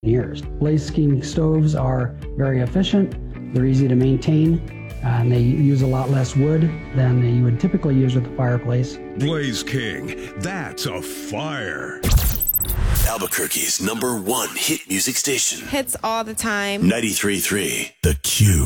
years. Blaze King stoves are very efficient, they're easy to maintain, and they use a lot less wood than you would typically use with a fireplace. Blaze King, that's a fire. Albuquerque's #1 hit music station. Hits all the time. 93.3 The Q.